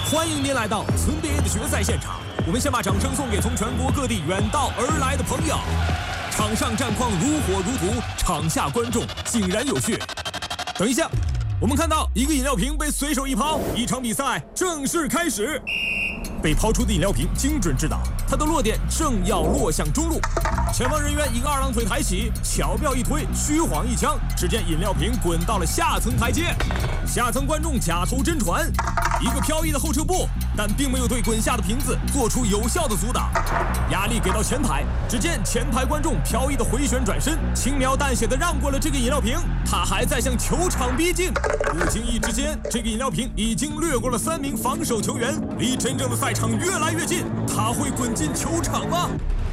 欢迎您来到村 BA 的决赛现场，我们先把掌声送给从全国各地远道而来的朋友。场上战况如火如荼，场下观众井然有序。等一下，我们看到一个饮料瓶被随手一抛，一场比赛正式开始。被抛出的饮料瓶精准制导，它的落点正要落向中路。前方人员一个二郎腿抬起，巧妙一推，虚晃一枪，只见饮料瓶滚到了下层台阶。下层观众假投真传，一个飘逸的后撤步，但并没有对滚下的瓶子做出有效的阻挡。压力给到前排，只见前排观众飘逸的回旋转身，轻描淡写的让过了这个饮料瓶，他还在向球场逼近。不经意之间，这个饮料瓶已经掠过了3名防守球员，离真正的赛场越来越近。他会滚进球场吗？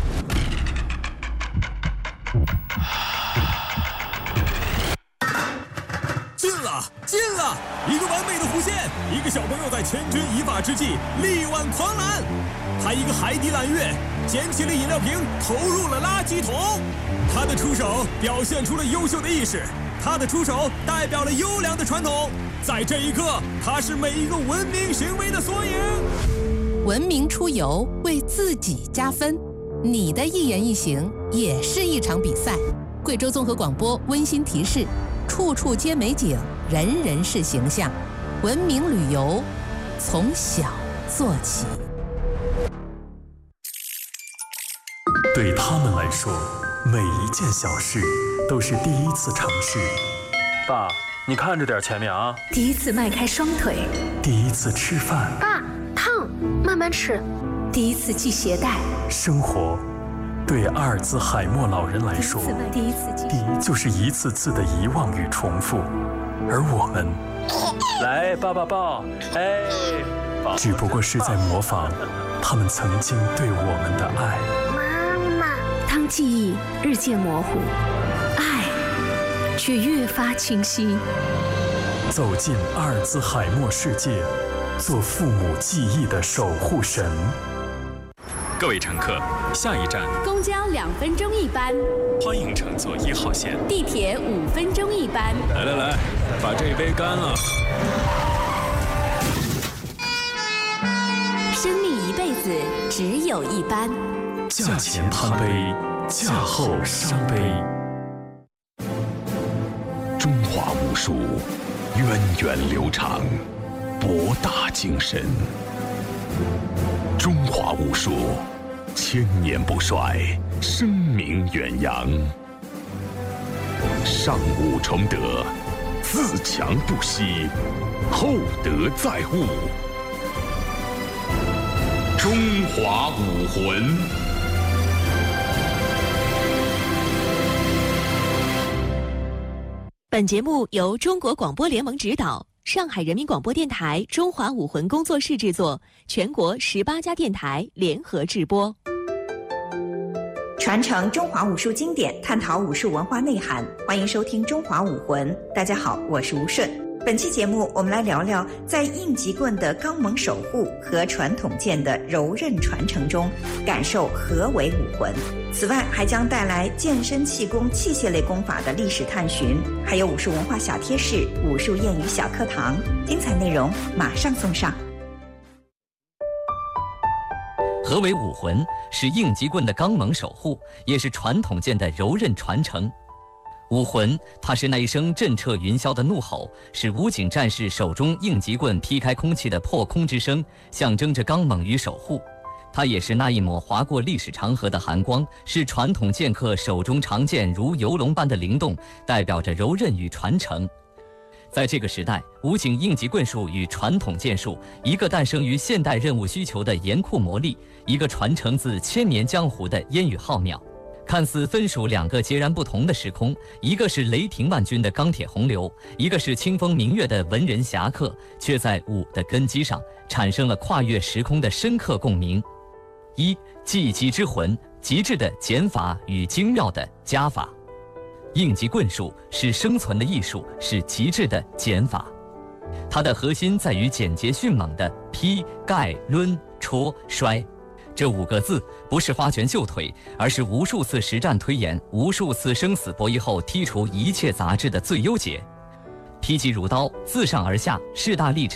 进了！一个完美的弧线，一个小朋友在千钧一发之际力挽狂澜。他一个海底揽月，捡起了饮料瓶，投入了垃圾桶。他的出手表现出了优秀的意识，他的出手代表了优良的传统。在这一刻，他是每一个文明行为的缩影。 文明出游，为自己加分。你的一言一行也是一场比赛。贵州综合广播温馨提示：处处皆美景，人人是形象。文明旅游，从小做起。 对他们来说，每一件小事都是第一次尝试。 爸，你看着点前面啊！ 第一次迈开双腿， 第一次吃饭。 爸，烫，慢慢吃。第一次系鞋带。 生活，对阿尔兹海默老人来说， 第一就是一次次的遗忘与重复，而我们， 来抱抱抱，哎， 只不过是在模仿他们曾经对我们的爱。 妈妈，当记忆日渐模糊，爱却越发清晰。 走进阿尔兹海默世界，做父母记忆的守护神。 各位乘客，下一站公交2分钟一班， 欢迎乘坐1号线。 地铁5分钟一班。 来，把这杯干了。 生命一辈子只有一班， 驾前贪杯，驾后伤杯。 中华武术源远流长，博大精深。中华武术千年不衰，声名远扬。上武崇德，自强不息，厚德载物。中华武魂。 本节目由中国广播联盟指导，上海人民广播电台中华武魂工作室制作，全国18家电台联合制播。 传承中华武术经典，探讨武术文化内涵，欢迎收听《中华武魂》。大家好，我是吴顺。本期节目，我们来聊聊在应急棍的刚猛守护和传统剑的柔韧传承中，感受何为武魂。此外，还将带来健身气功器械类功法的历史探寻，还有武术文化小贴士、武术谚语小课堂，精彩内容马上送上。 何为武魂？是应急棍的刚猛守护，也是传统剑的柔韧传承。武魂，它是那一声震彻云霄的怒吼，是武警战士手中应急棍劈开空气的破空之声，象征着刚猛与守护。它也是那一抹划过历史长河的寒光，是传统剑客手中长剑如游龙般的灵动，代表着柔韧与传承。在这个时代，武警应急棍术与传统剑术，一个诞生于现代任务需求的严酷磨砺，一个传承自千年江湖的烟雨浩渺。看似分属2个截然不同的时空，一个是雷霆万钧的钢铁洪流，一个是清风明月的文人侠客，却在武的根基上产生了跨越时空的深刻共鸣。一，技击之魂，极致的减法与精妙的加法。应急棍术是生存的艺术，是极致的减法。它的核心在于简洁迅猛的劈、盖、抡、戳、摔。这5个字不是花拳绣腿，而是无数次实战推演、无数次生死博弈后剔除一切杂质的最优解。劈击如刀，自上而下，势大力沉，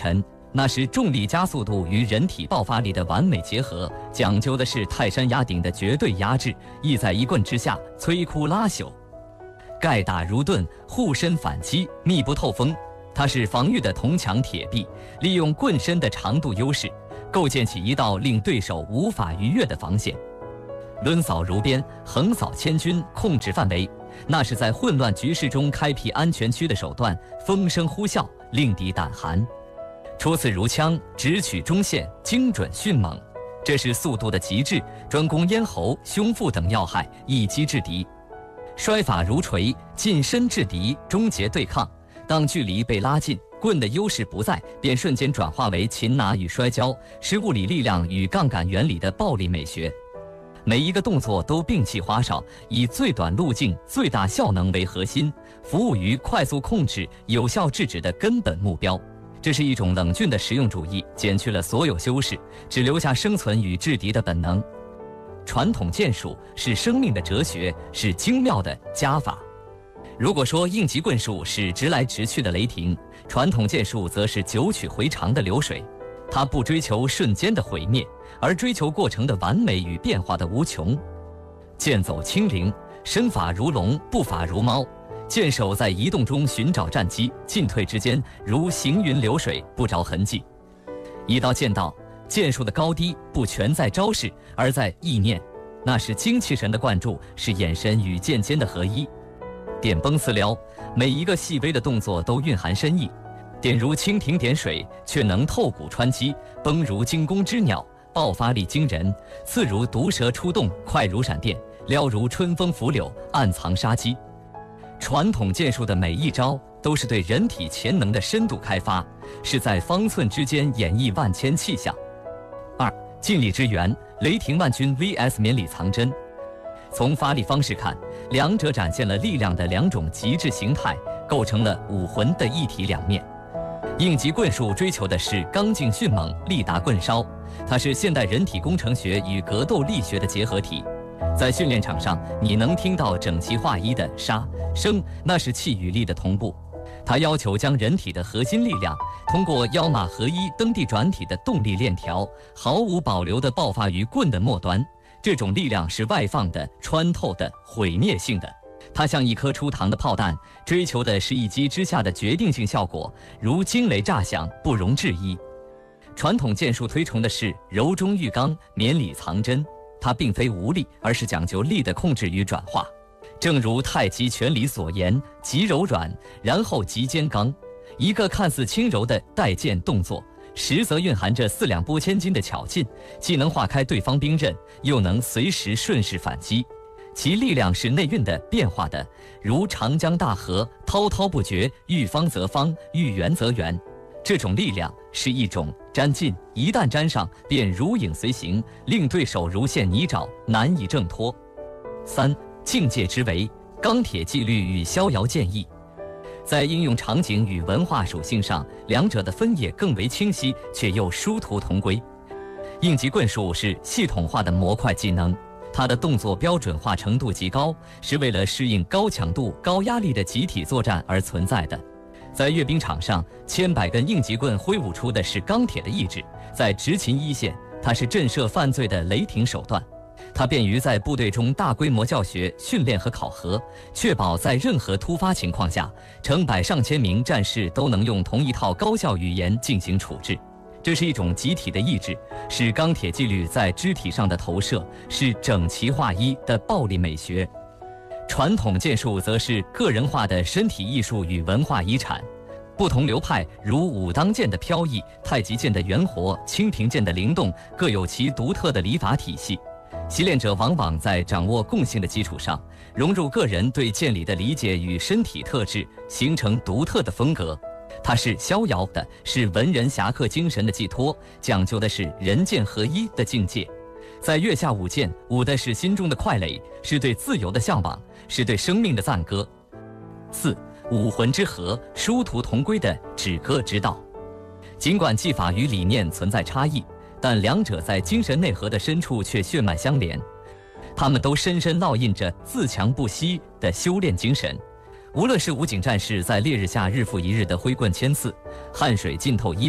那是重力加速度与人体爆发力的完美结合，讲究的是泰山压顶的绝对压制，意在一棍之下摧枯拉朽。盖打如盾，护身反击，密不透风。它是防御的铜墙铁壁，利用棍身的长度优势，构建起一道令对手无法逾越的防线。抡扫如鞭，横扫千军，控制范围，那是在混乱局势中开辟安全区的手段，风声呼啸，令敌胆寒。出刺如枪，直取中线，精准迅猛，这是速度的极致，专攻咽喉、胸腹等要害，一击制敌。摔法如锤，近身制敌，终结对抗。当距离被拉近，棍的优势不在，便瞬间转化为擒拿与摔跤，是物理力量与杠杆原理的暴力美学。每一个动作都摒弃花哨，以最短路径、最大效能为核心，服务于快速控制、有效制止的根本目标。这是一种冷峻的实用主义，减去了所有修饰，只留下生存与制敌的本能。传统剑术是生命的哲学，是精妙的加法。如果说应急棍术是直来直去的雷霆，传统剑术则是九曲回肠的流水。它不追求瞬间的毁灭，而追求过程的完美与变化的无穷。剑走轻灵，身法如龙，步法如猫。剑手在移动中寻找战机，进退之间如行云流水，不着痕迹。一刀剑道，剑术的高低不全在招式，而在意念，那是精气神的灌注，是眼神与剑间的合一。点崩刺撩，每一个细微的动作都蕴含深意。点如蜻蜓点水，却能透骨穿肌；崩如惊弓之鸟，爆发力惊人；刺如毒蛇出洞，快如闪电；撩如春风拂柳，暗藏杀机。传统剑术的每一招都是对人体潜能的深度开发，是在方寸之间演绎万千气象。2. 尽力支援，雷霆万钧 vs 绵里藏针。从发力方式看，两者展现了力量的两种极致形态，构成了武魂的一体两面。应急棍术追求的是刚劲迅猛，力达棍梢，它是现代人体工程学与格斗力学的结合体。在训练场上，你能听到整齐划一的杀声，那是气与力的同步。它要求将人体的核心力量通过腰马合一、蹬地转体的动力链条，毫无保留地爆发于棍的末端。这种力量是外放的、穿透的、毁灭性的。它像一颗出膛的炮弹，追求的是一击之下的决定性效果，如惊雷炸响，不容置疑。传统剑术推崇的是柔中遇刚，绵里藏针。它并非无力，而是讲究力的控制与转化。正如太极拳理所言，极柔软，然后极坚刚。一个看似轻柔的带剑动作，实则蕴含着四两拨千斤的巧劲，既能化开对方兵刃，又能随时顺势反击。其力量是内蕴的、变化的，如长江大河，滔滔不绝，遇方则方，遇圆则圆。这种力量是一种沾劲，一旦沾上，便如影随形，令对手如陷泥沼，难以挣脱。3. 境界之为，钢铁纪律与逍遥剑意。在应用场景与文化属性上，两者的分野更为清晰，却又殊途同归。应急棍术是系统化的模块技能，它的动作标准化程度极高，是为了适应高强度、高压力的集体作战而存在的。在阅兵场上，千百根应急棍挥舞出的是钢铁的意志；在执勤一线，它是震慑犯罪的雷霆手段。它便于在部队中大规模教学、训练和考核，确保在任何突发情况下，成百上千名战士都能用同一套高效语言进行处置。这是一种集体的意志，是钢铁纪律在肢体上的投射，是整齐划一的暴力美学。传统剑术则是个人化的身体艺术与文化遗产。不同流派如武当剑的飘逸、太极剑的圆活、蜻蜓剑的灵动，各有其独特的礼法体系。习练者往往在掌握共性的基础上，融入个人对剑理的理解与身体特质，形成独特的风格。它是逍遥的，是文人侠客精神的寄托，讲究的是人剑合一的境界。在月下舞剑，舞的是心中的快垒，是对自由的向往，是对生命的赞歌。4. 武魂之和，殊途同归的止戈之道。尽管技法与理念存在差异，但两者在精神内核的深处却血脉相连。他们都深深烙印着自强不息的修炼精神。无论是武警战士在烈日下日复一日的挥棍千次，汗水浸透衣背，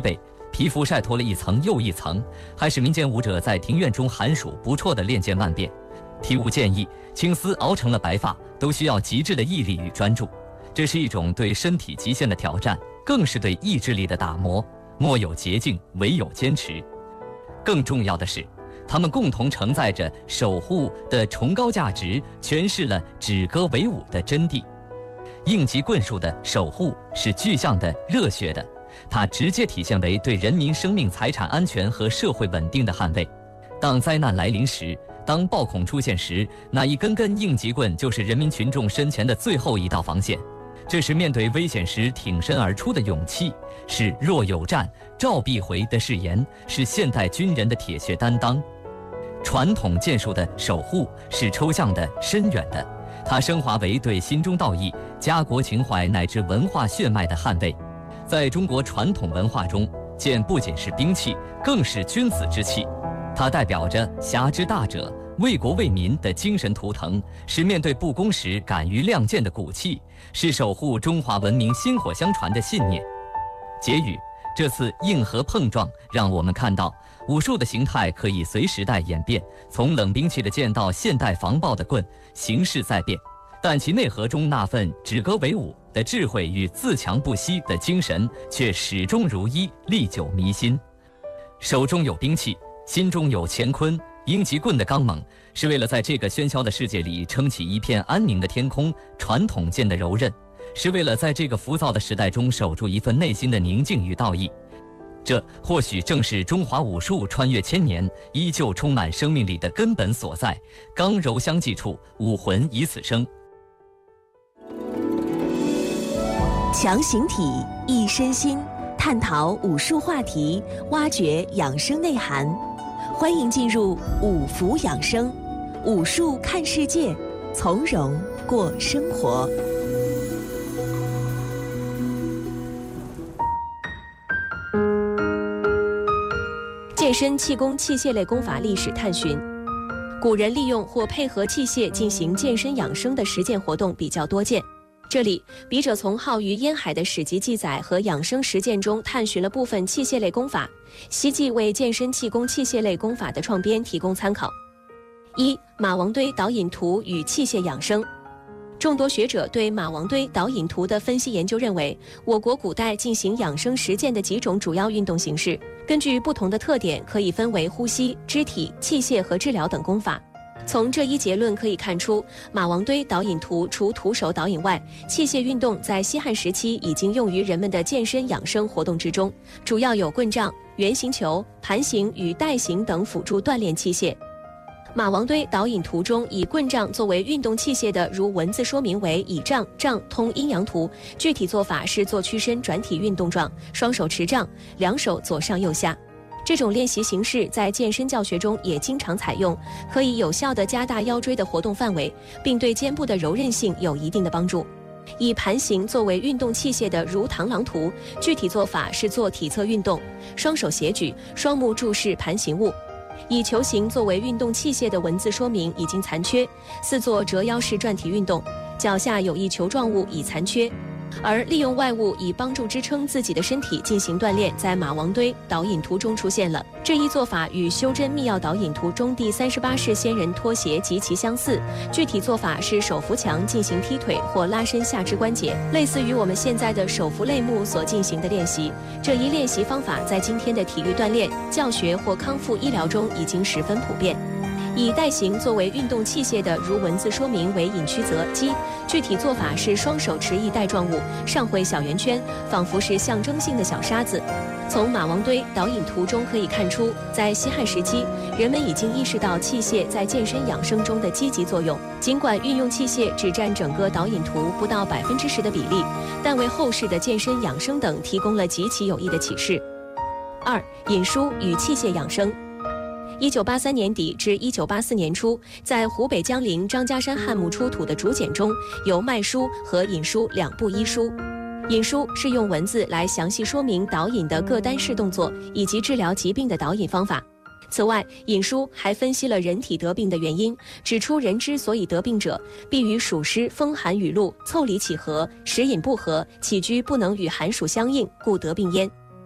皮肤晒脱了一层又一层，还使民间舞者在庭院中寒暑不辍地练剑万变。体悟剑意，青丝熬成了白发，都需要极致的毅力与专注。这是一种对身体极限的挑战，更是对意志力的打磨。莫有捷径，唯有坚持。更重要的是，他们共同承载着守护的崇高价值，诠释了止戈为武的真谛。应急棍术的守护是具象的、热血的，它直接体现为对人民生命财产安全和社会稳定的捍卫。当灾难来临时，当暴恐出现时，那一根根应急棍就是人民群众身前的最后一道防线。这是面对危险时挺身而出的勇气，是若有战召必回的誓言，是现代军人的铁血担当。传统剑术的守护是抽象的、深远的，它升华为对心中道义、家国情怀乃至文化血脉的捍卫。在中国传统文化中，剑不仅是兵器，更是君子之器。它代表着侠之大者、为国为民的精神图腾，是面对不公时敢于亮剑的骨气，是守护中华文明薪火相传的信念。结语：这次硬核碰撞让我们看到，武术的形态可以随时代演变，从冷兵器的剑到现代防暴的棍，形势在变，但其内核中那份止戈为武的智慧与自强不息的精神却始终如一，历久弥新。手中有兵器，心中有乾坤。应急棍的刚猛，是为了在这个喧嚣的世界里撑起一片安宁的天空；传统剑的柔韧，是为了在这个浮躁的时代中守住一份内心的宁静与道义。这或许正是中华武术穿越千年，依旧充满生命力的根本所在。刚柔相济处，武魂以此生。 强形体，益身心，探讨武术话题，挖掘养生内涵。欢迎进入五福养生，武术看世界，从容过生活。健身气功器械类功法历史探寻。古人利用或配合器械进行健身养生的实践活动比较多见。这里，笔者从浩于烟海的史籍记载和养生实践中探寻了部分器械类功法，希冀为健身气功器械类功法的创编提供参考。一、马王堆导引图与器械养生。众多学者对马王堆导引图的分析研究认为，我国古代进行养生实践的几种主要运动形式，根据不同的特点，可以分为呼吸、肢体、器械和治疗等功法。从这一结论可以看出，马王堆导引图除徒手导引外，器械运动在西汉时期已经用于人们的健身养生活动之中，主要有棍杖、圆形球、盘形与带形等辅助锻炼器械。马王堆导引图中以棍杖作为运动器械的，如文字说明为以杖，杖通阴阳图，具体做法是做屈伸转体运动状，双手持杖，两手左上右下。这种练习形式在健身教学中也经常采用，可以有效地加大腰椎的活动范围，并对肩部的柔韧性有一定的帮助。以盘形作为运动器械的，如螳螂图，具体做法是做体侧运动，双手斜举，双目注视盘形物。以球形作为运动器械的文字说明已经残缺，似做折腰式转体运动，脚下有一球状物已残缺。而利用外物以帮助支撑自己的身体进行锻炼，在马王堆导引图中出现了。这一做法与修真密钥导引图中第38式仙人拖鞋极其相似，具体做法是手扶墙进行踢腿或拉伸下肢关节，类似于我们现在的手扶类目所进行的练习。这一练习方法在今天的体育锻炼、教学或康复医疗中已经十分普遍。以带形作为运动器械的，如文字说明为引曲泽击，具体做法是双手持一带状物，上绘小圆圈，仿佛是象征性的小沙子。从马王堆导引图中可以看出，在西汉时期，人们已经意识到器械在健身养生中的积极作用。尽管运用器械只占整个导引图不到10%的比例，但为后世的健身养生等提供了极其有益的启示。二、引书与器械养生。1983年底至1984年初，在湖北江陵张家山汉墓出土的竹简中，有脉书和引书2部医书。引书是用文字来详细说明导引的各单式动作以及治疗疾病的导引方法。此外，引书还分析了人体得病的原因，指出人之所以得病者，必与暑湿、风寒雨露、腠理起合、食饮不和、起居不能与寒暑相应，故得病焉。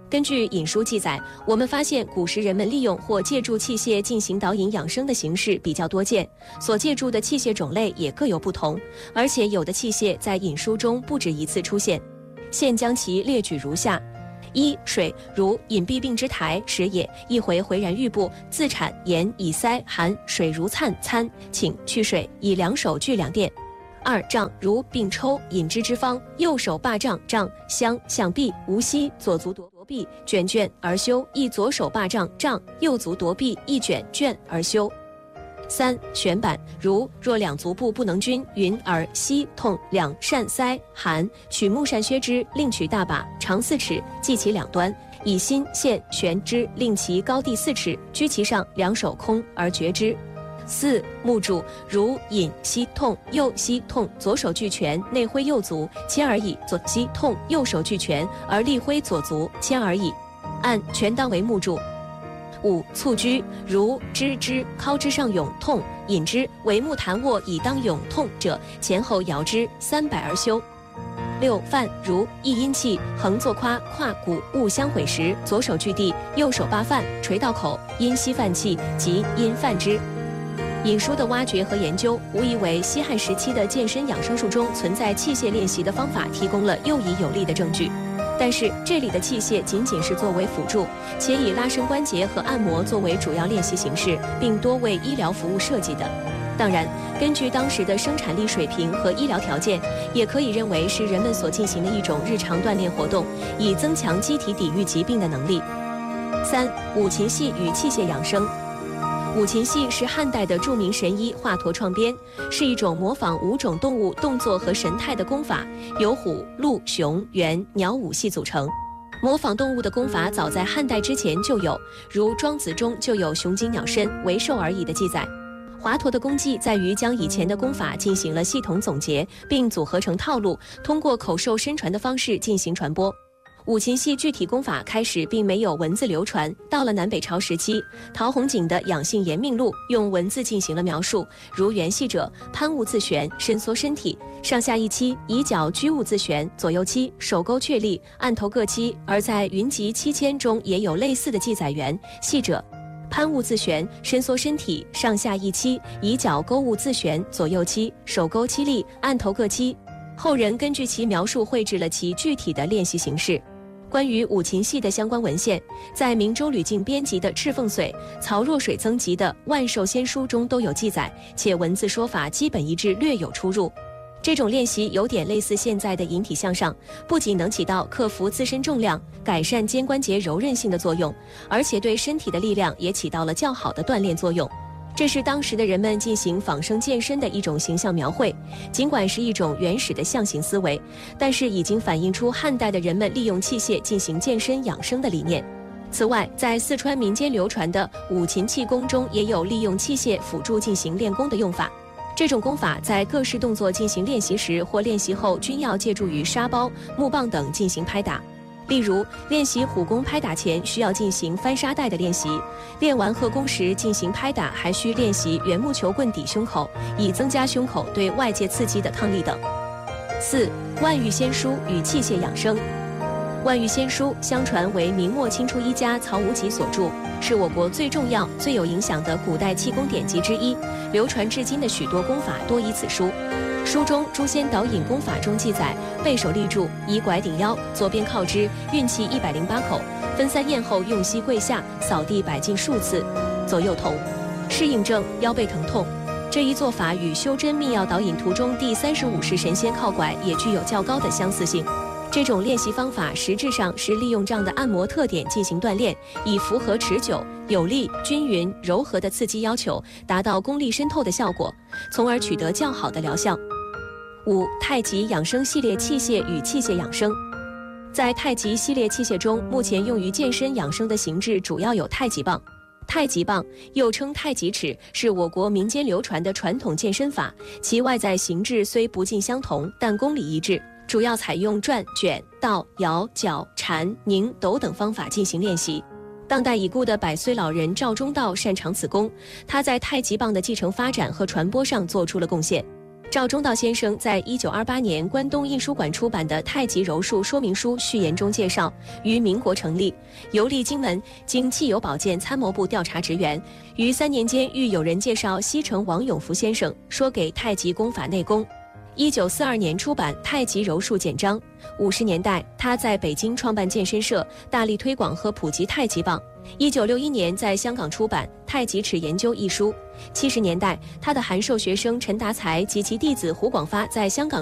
根据引书记载，我们发现古时人们利用或借助器械进行导引养生的形式比较多见，所借助的器械种类也各有不同，而且有的器械在引书中不止一次出现。现将其列举如下：一、水，如隐蔽病之台，时也，一回回然欲步，自产言以塞寒，水如灿参，请去水，以两手具两垫。二、杖，如并抽引之之方，右手霸杖，杖相向臂，无膝，左足夺臂，卷而休，亦左手霸杖，杖右足夺臂，亦卷而休。三、旋板，如若两足部不能均匀而膝痛，两扇塞寒，取木扇削之，另取大把，长4尺，系其两端，以心线旋之，令其高低4尺，居其上，两手空而攫之。四、木柱，如引膝痛，右膝痛，左手具拳，内挥右足，切而已；左膝痛，右手具拳，而力挥左足，切而已。按拳当为木柱。五、蹴鞠，如支之，靠之上涌痛，引之，为木弹握以当涌痛者，前后摇之300而休。六、犯，如一阴气，横坐胯，胯骨勿相毁时，左手具地，右手扒饭，垂到口，因吸犯气，即因犯之。引书的挖掘和研究，无疑为西汉时期的健身养生术中存在器械练习的方法提供了又一有力的证据。但是这里的器械仅仅是作为辅助，且以拉伸关节和按摩作为主要练习形式，并多为医疗服务设计的。当然，根据当时的生产力水平和医疗条件，也可以认为是人们所进行的一种日常锻炼活动，以增强机体抵御疾病的能力。三、五禽戏与器械养生。五禽戏是汉代的著名神医华佗创编，是一种模仿5种动物动作和神态的功法，由虎、鹿、熊、猿、鸟5系组成。模仿动物的功法早在汉代之前就有，如《庄子》中就有雄鸡鸟身为兽而已的记载。华佗的功绩在于将以前的功法进行了系统总结，并组合成套路，通过口授身传的方式进行传播。五禽戏具体功法开始并没有文字流传，到了南北朝时期，陶弘景的《养性延命录》用文字进行了描述，如原戏者，攀物自旋，伸缩身体，上下一期，以脚居物自旋，左右期，手勾确立，按头各期。而在《云集七千》中也有类似的记载，原戏者，攀物自旋，伸缩身体，上下一期，以脚勾物自旋，左右期，手勾七立，按头各期。后人根据其描述绘制了其具体的练习形式。关于五禽戏的相关文献，在明州吕敬编辑的《赤凤髓》、曹若水增辑的《万寿仙书》中都有记载，且文字说法基本一致，略有出入。这种练习有点类似现在的引体向上，不仅能起到克服自身重量、改善肩关节柔韧性的作用，而且对身体的力量也起到了较好的锻炼作用。这是当时的人们进行仿生健身的一种形象描绘，尽管是一种原始的象形思维，但是已经反映出汉代的人们利用器械进行健身养生的理念。此外，在四川民间流传的五禽气功中，也有利用器械辅助进行练功的用法。这种功法在各式动作进行练习时或练习后，均要借助于沙包、木棒等进行拍打。例如，练习虎功拍打前需要进行翻沙袋的练习，练完鹤功时进行拍打还需练习圆木球棍抵胸口，以增加胸口对外界刺激的抗力等。四、万玉仙书与器械养生。万玉仙书相传为明末清初医家曹无极所著，是我国最重要、最有影响的古代气功典籍之一，流传至今的许多功法多依此书。书中诛仙导引功法中记载，背手立柱，以拐顶腰，左边靠之，运气108口，分3咽后用膝跪下，扫地摆进数次，左右同。适应症腰背疼痛。这一做法与修真秘药导引图中第35式神仙靠拐也具有较高的相似性。这种练习方法实质上是利用这样的按摩特点进行锻炼，以符合持久、有力、均匀、柔和的刺激要求，达到功力深透的效果，从而取得较好的疗效。五、太极养生系列器械与器械养生。在太极系列器械中，目前用于健身养生的形制主要有太极棒。太极棒又称太极尺，是我国民间流传的传统健身法，其外在形制虽不尽相同，但功理一致，主要采用转、卷、倒、摇、绞、缠、拧、抖等方法进行练习。当代已故的100岁老人赵忠道擅长此功，他在太极棒的继承发展和传播上做出了贡献。 赵忠道先生在1928年关东印书馆出版的《太极柔术说明书》序言中介绍，于民国成立，游历荆门，经汽油保健参谋部调查职员，于3年间遇有人介绍西城王永福先生，说给太极功法内功。1942年出版《太极柔术简章》。50年代，他在北京创办健身社，大力推广和普及太极棒。1961年在香港出版《太极尺研究》一书。70年代，他的函授学生陈达才及其弟子胡广发在香港